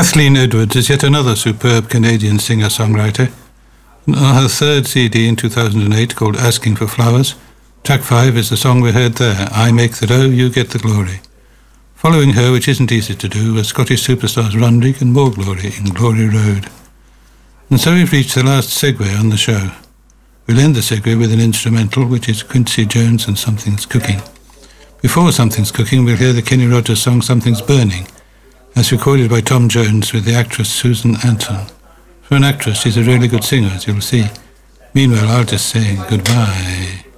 Kathleen Edwards is yet another superb Canadian singer-songwriter. On her third CD in 2008 called Asking for Flowers, track 5 is the song we heard there, I Make the Dough, You Get the Glory. Following her, which isn't easy to do, were Scottish superstars Runrig and More Glory in Glory Road. And so we've reached the last segue on the show. We'll end the segue with an instrumental, which is Quincy Jones and Something's Cooking. Before Something's Cooking, we'll hear the Kenny Rogers song Something's Burning, as recorded by Tom Jones with the actress Susan Anton. For an actress, she's a really good singer, as you'll see. Meanwhile, I'll just say goodbye.